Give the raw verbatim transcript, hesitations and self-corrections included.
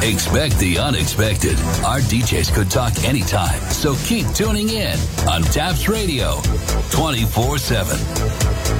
Expect the unexpected. Our D Js could talk anytime, so keep tuning in on Taps Radio twenty-four seven.